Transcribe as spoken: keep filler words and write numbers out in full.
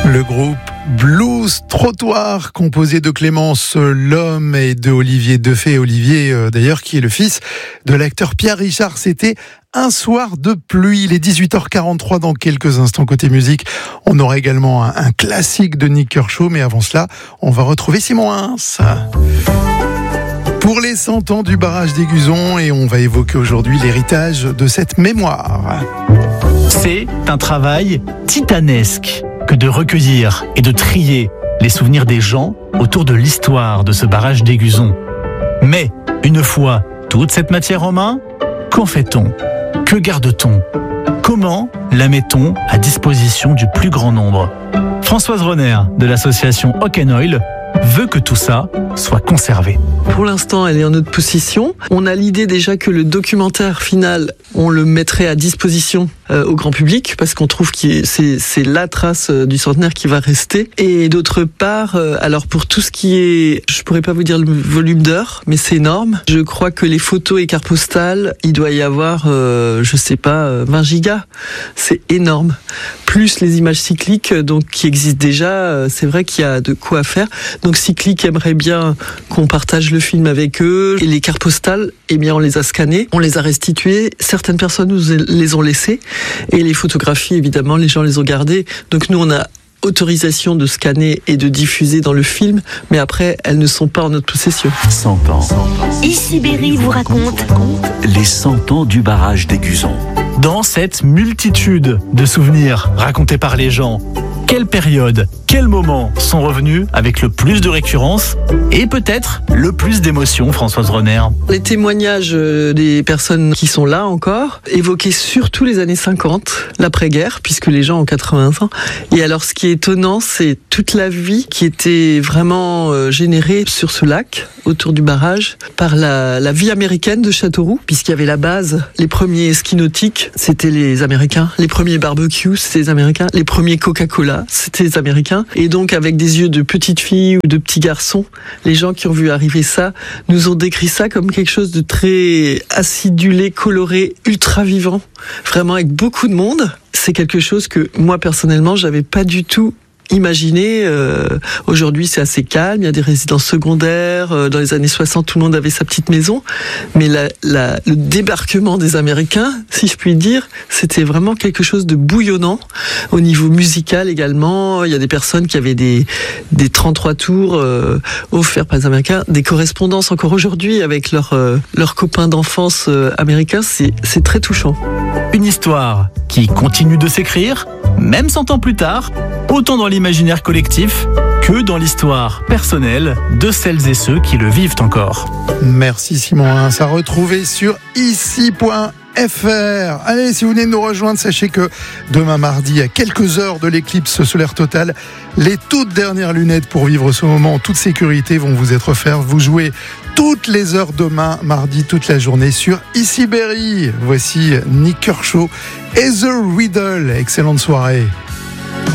Le groupe Blues Trottoir, composé de Clémence Lhomme et de Olivier Defay. Olivier, euh, d'ailleurs, qui est le fils de l'acteur Pierre Richard. C'était Un soir de pluie. Il est dix-huit heures quarante-trois dans quelques instants. Côté musique, on aura également un, un classique de Nik Kershaw. Mais avant cela, on va retrouver Simon Hins pour les cent ans du barrage d'Aiguzon. Et on va évoquer aujourd'hui l'héritage de cette mémoire. C'est un travail titanesque que de recueillir et de trier les souvenirs des gens autour de l'histoire de ce barrage d'Aiguzon. Mais, une fois toute cette matière en main, qu'en fait-on ? Que garde-t-on ? Comment la met-on à disposition du plus grand nombre ? Françoise Renner de l'association Hock and Oil veut que tout ça soit conservé. Pour l'instant, elle est en notre possession. On a l'idée déjà que le documentaire final, on le mettrait à disposition euh, au grand public parce qu'on trouve que c'est, c'est la trace euh, du centenaire qui va rester. Et d'autre part, euh, alors pour tout ce qui est, je pourrais pas vous dire le volume d'heures, mais c'est énorme. Je crois que les photos et cartes postales, il doit y avoir, euh, je sais pas, euh, vingt gigas. C'est énorme. Plus les images cycliques, donc qui existent déjà, euh, c'est vrai qu'il y a de quoi faire. Donc Cyclique aimerait bien qu'on partage le film avec eux. Et les cartes postales, eh bien, on les a scannées, on les a restituées. Certaines personnes nous les ont laissées. Et les photographies, évidemment, les gens les ont gardées. Donc nous, on a autorisation de scanner et de diffuser dans le film, mais après, elles ne sont pas en notre possession. cent ans. Ici Berry vous raconte Les cent ans du barrage d'Aiguzon. Dans cette multitude de souvenirs racontés par les gens, quelle période, quels moments sont revenus avec le plus de récurrence et peut-être le plus d'émotion, Françoise Renner ? Les témoignages des personnes qui sont là encore évoquaient surtout les années cinquante, l'après-guerre, puisque les gens ont quatre-vingts ans. Et alors, ce qui est étonnant, c'est toute la vie qui était vraiment générée sur ce lac, autour du barrage, par la, la vie américaine de Châteauroux, puisqu'il y avait la base. Les premiers skis nautiques, c'était les Américains. Les premiers barbecues, c'était les Américains. Les premiers Coca-Cola, c'était les Américains. Et donc, avec des yeux de petites filles ou de petits garçons, les gens qui ont vu arriver ça nous ont décrit ça comme quelque chose de très acidulé, coloré, ultra vivant. Vraiment avec beaucoup de monde. C'est quelque chose que moi, personnellement, j'avais pas du tout imaginez, euh, aujourd'hui c'est assez calme, il y a des résidences secondaires, euh, dans les années soixante tout le monde avait sa petite maison, mais la, la, le débarquement des Américains, si je puis dire, c'était vraiment quelque chose de bouillonnant, au niveau musical également. Il y a des personnes qui avaient des, des trente-trois tours euh, offerts par les Américains, des correspondances encore aujourd'hui avec leurs euh, leurs copains d'enfance euh, américains, c'est, c'est très touchant. Une histoire qui continue de s'écrire, même cent ans plus tard, autant dans l'imaginaire collectif que dans l'histoire personnelle de celles et ceux qui le vivent encore. Merci Simon Hins, à retrouver sur ici point f r. Allez, si vous venez de nous rejoindre, sachez que demain mardi, à quelques heures de l'éclipse solaire totale, les toutes dernières lunettes pour vivre ce moment en toute sécurité vont vous être offertes. Vous jouez toutes les heures demain, mardi, toute la journée sur Ici Berry. Voici Nik Kershaw et The Riddle. Excellente soirée.